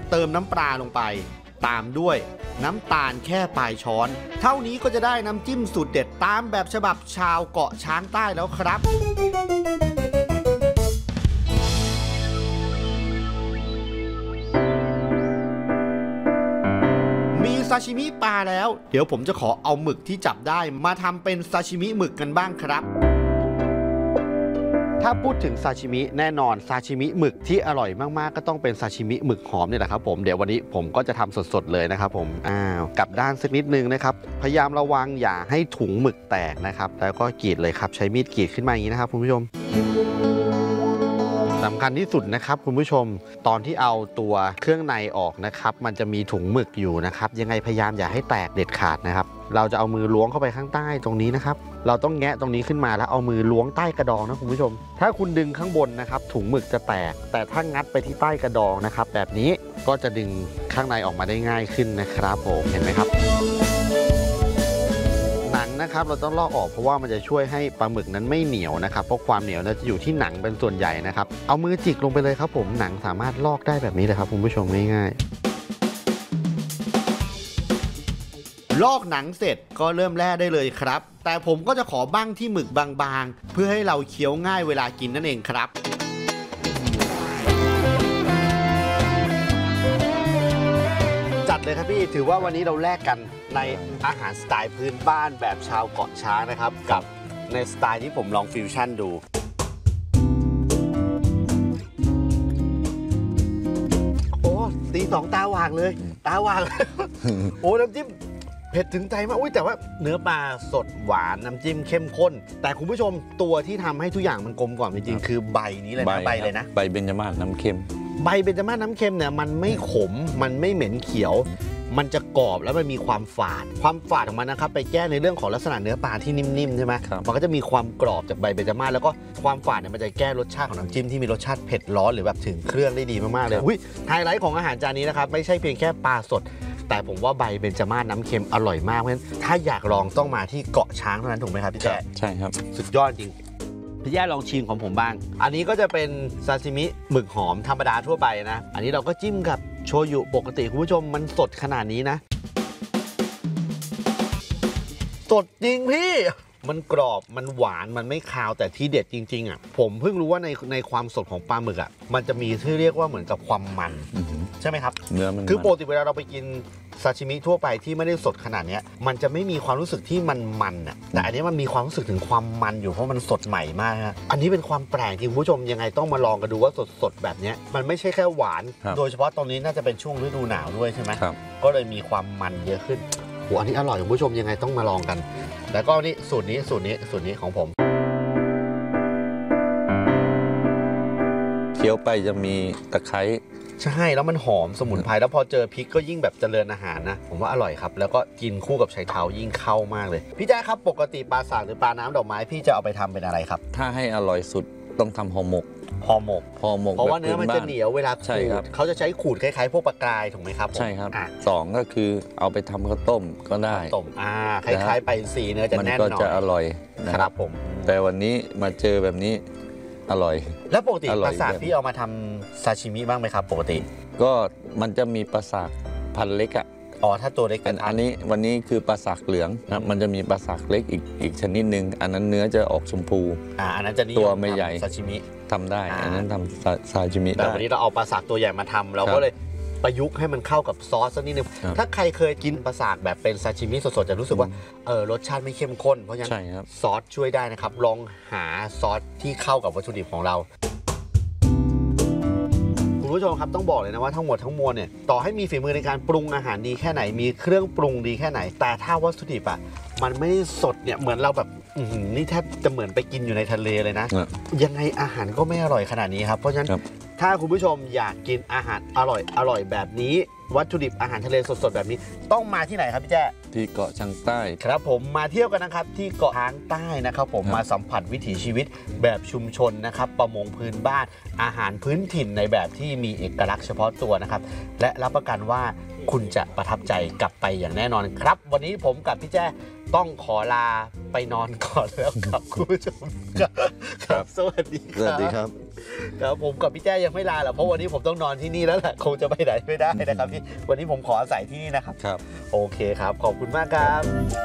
เติมน้ำปลาลงไปตามด้วยน้ำตาลแค่ปลายช้อนเท่านี้ก็จะได้น้ำจิ้มสูตรเด็ดตามแบบฉบับชาวเกาะช้างใต้แล้วครับมีซาชิมิปลาแล้วเดี๋ยวผมจะขอเอาหมึกที่จับได้มาทำเป็นซาชิมิหมึกกันบ้างครับถ้าพูดถึงซาชิมิแน่นอนซาชิมิหมึกที่อร่อยมากๆก็ต้องเป็นซาชิมิหมึกหอมเนี่ยแหละครับผมเดี๋ยววันนี้ผมก็จะทำสดๆเลยนะครับผมกลับด้านสักนิดนึงนะครับพยายามระวังอย่าให้ถุงหมึกแตกนะครับแล้วก็กรีดเลยครับใช้มีดกรีดขึ้นมาอย่างนี้นะครับคุณผู้ชมสำคัญที่สุดนะครับคุณผู้ชมตอนที่เอาตัวเครื่องในออกนะครับมันจะมีถุงหมึกอยู่นะครับยังไงพยายามอย่าให้แตกเด็ดขาดนะครับเราจะเอามือล้วงเข้าไปข้างใต้ตรงนี้นะครับเราต้องแงะตรงนี้ขึ้นมาแล้วเอามือล้วงใต้กระดองนะคุณผู้ชมถ้าคุณดึงข้างบนนะครับถุงหมึกจะแตกแต่ถ้างัดไปที่ใต้กระดองนะครับแบบนี้ก็จะดึงข้างในออกมาได้ง่ายขึ้นนะครับผมเห็นไหมครับหนังนะครับเราต้องลอกออกเพราะว่ามันจะช่วยให้ปลาหมึกนั้นไม่เหนียวนะครับเพราะความเหนียวจะอยู่ที่หนังเป็นส่วนใหญ่นะครับเอามือจิกลงไปเลยครับผมหนังสามารถลอกได้แบบนี้เลยครับคุณผู้ชมง่ายๆลอกหนังเสร็จก็เริ่มแล่ได้เลยครับแต่ผมก็จะขอบั้งที่หมึกบางๆเพื่อให้เราเคี้ยวง่ายเวลากินนั่นเองครับจัดเลยครับพี่ถือว่าวันนี้เราแลกกันในอาหารสไตล์พื้นบ้านแบบชาวเกาะช้างนะครับกับในสไตล์ที่ผมลองฟิวชั่นดูโอ้ตีสองตาวางเลยตาวางโอ้น้ำจิ้มเผ็ดถึงใจมากแต่ว่าเนื้อปลาสดหวานน้ำจิ้มเข้มข้นแต่คุณผู้ชมตัวที่ทำให้ทุกอย่างมันกลมกล่อมจริงๆคือใบนี้เลยนะใบเลยนะใบเบญจมาศน้ำเค็มใบเบญจมาศน้ำเค็มเนี่ยมันไม่ขมมันไม่เหม็นเขียวมันจะกรอบแล้วมันมีความฝาดของมันนะครับไปแก้ในเรื่องของลักษณะเนื้อปลาที่นิ่มๆใช่ไหมมันก็จะมีความกรอบจากใบเบญจมาศแล้วก็ความฝาดเนี่ยมันจะแก้รสชาติของน้ำจิ้มที่มีรสชาติเผ็ดร้อนหรือแบบถึงเครื่องได้ดีมากๆเลยไฮไลท์ของอาหารจานนี้นะครับไม่ใช่เพียงแค่ปลาสดแต่ผมว่าใบเบญจมาศน้ำเค็มอร่อยมากเพราะฉะนั้นถ้าอยากลองต้องมาที่เกาะช้างเท่านั้นถูกไหมครับพี่แจ๊ใช่ครับสุดยอดจริงพี่แจ๊ลองชิมของผมบ้างอันนี้ก็จะเป็นซาซิมิหมึกหอมธรรมดาทั่วไปนะอันนี้เราก็จิ้มกับโชยุปกติคุณผู้ชมมันสดขนาดนี้นะสดจริงพี่มันกรอบมันหวานมันไม่คาวแต่ที่เด็ดจริงๆอ่ะผมเพิ่งรู้ว่าในความสดของปลาหมึกอ่ะมันจะมีที่เรียกว่าเหมือนกับความมันใช่ไหมครับเนื้อมันคือปกติเวลาเราไปกินซาชิมิทั่วไปที่ไม่ได้สดขนาดนี้มันจะไม่มีความรู้สึกที่มันอ่ะแต่อันนี้มันมีความรู้สึกถึงความมันอยู่เพราะมันสดใหม่มากฮะอันนี้เป็นความแปลกจริงคุณผู้ชมยังไงต้องมาลองกันดูว่าสดแบบนี้มันไม่ใช่แค่หวานโดยเฉพาะตอนนี้น่าจะเป็นช่วงฤดูหนาวด้วยใช่ไหมก็เลยมีความมันเยอะขึ้นอันนี้อร่อยคุณผู้ชมยังไงต้องมาลองกันแล้วก็นี่สูตรนี้ของผมเคี้ยวไปจะมีตะไคร้ใช่แล้วมันหอมสมุนไพรแล้วพอเจอพริกก็ยิ่งแบบเจริญอาหารนะผมว่าอร่อยครับแล้วก็กินคู่กับไชเท้ายิ่งเข้ามากเลยพี่แจ๊คครับปกติปลาสากหรือปลาน้ำดอกไม้พี่จะเอาไปทำเป็นอะไรครับถ้าให้อร่อยสุดต้องทำห่อหมกเพราะว่าเนื้อมันจะเหนียวเวลาขูดเขาจะใช้ขูดคล้ายๆพวกปลากรายถูกไหมครับใช่ครับสองก็คือเอาไปทำข้าวต้มก็ได้ต้มคล้ายๆไปสีเนื้อจะแน่นหน่อยมันก็จะอร่อยนะครับผมแต่วันนี้มาเจอแบบนี้อร่อยแล้วปกติปลาสากพี่เอามาทำซาชิมิบ้างไหมครับปกติก็มันจะมีปลาสากพันเล็กถ้าตัวเล็กอันนี้วันนี้คือปลาสากเหลืองนะมันจะมีปลาสากเล็กอีกชนิดหนึ่งอันนั้นเนื้อจะออกชมพูอันนั้นจะตัวไม่ใหญ่ซาชิมิทำได้อันนั้นทำซาชิมิได้แต่วันนี้เราเอาปลาสากตัวใหญ่มาทำเราก็เลยประยุกต์ให้มันเข้ากับซอสสักนิดนึงถ้าใครเคยกินปลาสากแบบเป็นซาชิมิสดๆจะรู้สึกว่ารสชาติไม่เข้มข้นเพราะฉะนั้นซอสช่วยได้นะครับลองหาซอสที่เข้ากับวัตถุดิบของเราคุณผู้ชมครับต้องบอกเลยนะว่าทั้งหมดทั้งมวลเนี่ยต่อให้มีฝีมือในการปรุงอาหารดีแค่ไหนมีเครื่องปรุงดีแค่ไหนแต่ถ้าวัตถุดิบมันไม่สดเนี่ยเหมือนเราแบบนี่แทบจะเหมือนไปกินอยู่ในทะเลเลยนะยังไงอาหารก็ไม่อร่อยขนาดนี้ครับเพราะฉะนั้นถ้าคุณผู้ชมอยากกินอาหารอร่อยแบบนี้วัตถุดิบอาหารทะเลสดๆแบบนี้ต้องมาที่ไหนครับพี่แจ้ที่เกาะช้างใต้ครับผมมาเที่ยวกันนะครับที่เกาะช้างใต้นะครับผมมาสัมผัสวิถีชีวิตแบบชุมชนนะครับประมงพื้นบ้านอาหารพื้นถิ่นในแบบที่มีเอกลักษณ์เฉพาะตัวนะครับและรับประกันว่าคุณจะประทับใจกลับไปอย่างแน่นอนครับวันนี้ผมกับพี่แจ้ต้องขอลาไปนอนก่อนแล้วครับคุณผู้ชมครับสวัสดีครับสวัสดีครับครับผมกับพี่แจ้ยังไม่ลาหรอกเพราะวันนี้ผมต้องนอนที่นี่แล้วแหละคงจะไปไหนไม่ได้นะครับพี่วันนี้ผมขออาศัยที่นี่นะครับครับโอเคครับขอบคุณมากครับ